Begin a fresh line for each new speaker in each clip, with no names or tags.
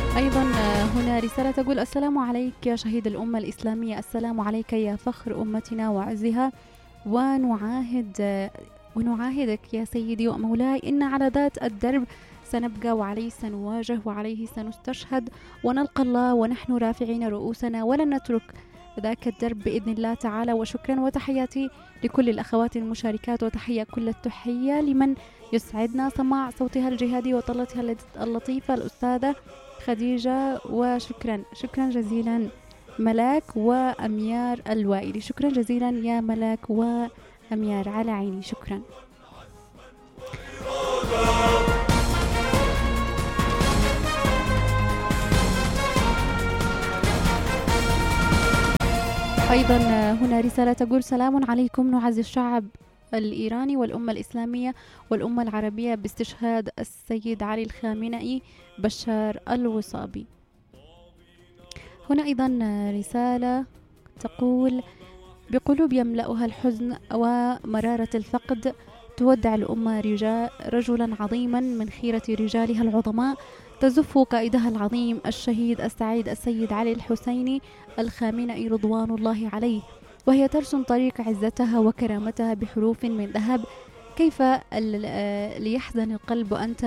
أيضا هنا رسالة تقول: السلام عليك يا شهيد الأمة الإسلامية، السلام عليك يا فخر أمتنا وعزها، ونعاهدك يا سيدي ومولاي إن على ذات الدرب سنبقى وعليه سنواجه وعليه سنستشهد ونلقى الله ونحن رافعين رؤوسنا ولن نترك ذاك الدرب بإذن الله تعالى. وشكرا وتحياتي لكل الأخوات المشاركات، وتحية كل التحية لمن يسعدنا سماع صوتها الجهادي وطلتها اللطيفة الأستاذة خديجة. وشكرا جزيلا ملاك وأميار الوائلي، شكرا جزيلا يا ملاك وأميار، على عيني، شكرا. أيضا هنا رسالة تقول: سلام عليكم، نعزي الشعب الإيراني والأمة الإسلامية والأمة العربية باستشهاد السيد علي الخامنئي بشار الوصابي. هنا أيضا رسالة تقول: بقلوب يملأها الحزن ومرارة الفقد تودع الأمة رجلا عظيما من خيرة رجالها العظماء، تزف قائدها العظيم الشهيد السعيد السيد علي الحسيني الخامنئي رضوان الله عليه، وهي ترسم طريق عزتها وكرامتها بحروف من ذهب. كيف ليحزن القلب أنت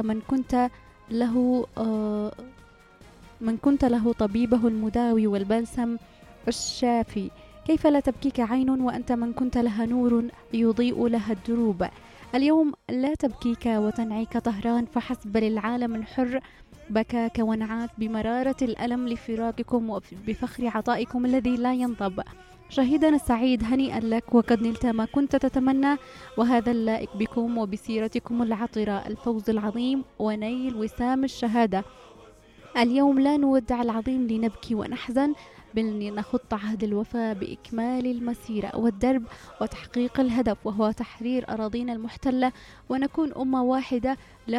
من كنت له طبيبه المداوي والبلسم الشافي. كيف لا تبكيك عين وأنت من كنت لها نور يضيء لها الدروب. اليوم لا تبكيك وتنعيك طهران فحسب، للعالم الحر بكاك ونعاك بمرارة الألم لفراقكم وبفخر عطائكم الذي لا ينضب. شهيدنا السعيد، هنيئا لك، وقد نلت ما كنت تتمنى، وهذا اللائق بكم وبسيرتكم العطرة، الفوز العظيم ونيل وسام الشهادة. اليوم لا نودع العظيم لنبكي ونحزن، بل نخط عهد الوفاء بإكمال المسيرة والدرب وتحقيق الهدف، وهو تحرير أراضينا المحتلة، ونكون أمة واحدة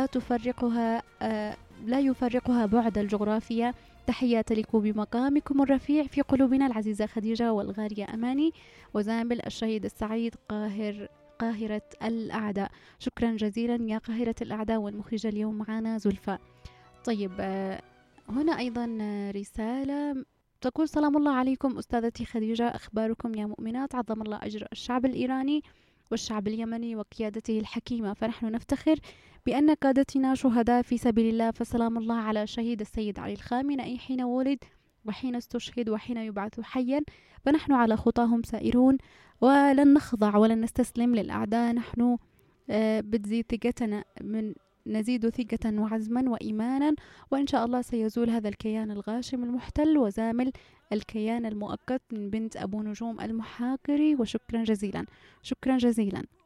لا يفرقها بعد الجغرافيا. تحيات لكم بمقامكم الرفيع في قلوبنا، العزيزة خديجة والغالية أماني، وزامل الشهيد السعيد قاهرة الأعداء. شكرا جزيلا يا قاهرة الأعداء، والمخرجة اليوم معنا زلفى. طيب، هنا أيضا رسالة تقول: سلام الله عليكم أستاذتي خديجة، أخباركم يا مؤمنات، عظم الله أجر الشعب الإيراني والشعب اليمني وقيادته الحكيمة، فنحن نفتخر بأن قادتنا شهداء في سبيل الله، فسلام الله على شهيد السيد علي الخامنئي حين ولد وحين استشهد وحين يبعث حيا، فنحن على خطاهم سائرون ولن نخضع ولن نستسلم للأعداء. نحن بتزيد ثقتنا نزيد ثقة وعزما وإيمانا، وإن شاء الله سيزول هذا الكيان الغاشم المحتل وزامل الكيان المؤقت من بنت أبو نجوم المحاقري. وشكرا جزيلا، شكرا جزيلا.